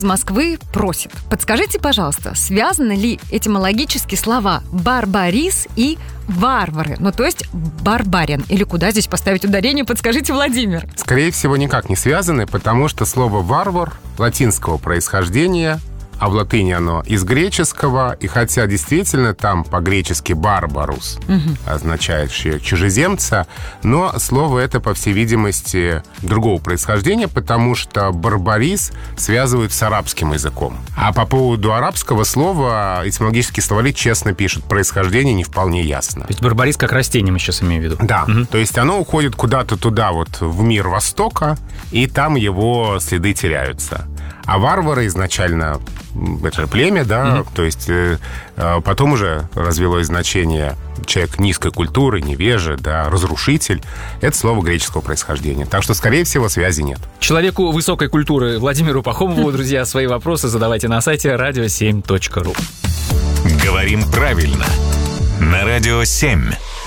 из Москвы просит: подскажите, пожалуйста, связаны ли этимологически слова «барбарис» и «варвары»? Ну, то есть «барбарин». Или куда здесь поставить ударение? Подскажите, Владимир. Скорее всего, никак не связаны, потому что слово «варвар» латинского происхождения, а в латыни оно из греческого, и хотя действительно там по-гречески «барбарус», означающее «чужеземца», но слово это, по всей видимости, другого происхождения, потому что «барбарис» связывают с арабским языком. А по поводу арабского слова этимологические словари честно пишут, происхождение не вполне ясно. То есть барбарис как растение мы сейчас имеем в виду? Да, то есть оно уходит куда-то туда, вот в мир Востока, и там его следы теряются. А варвары изначально, это же племя, да, то есть потом уже развилось значение человек низкой культуры, невежа, да, разрушитель. Это слово греческого происхождения. Так что, скорее всего, связи нет. Человеку высокой культуры Владимиру Пахомову, друзья, свои вопросы задавайте на сайте radio7.ru. Говорим правильно. На Радио 7.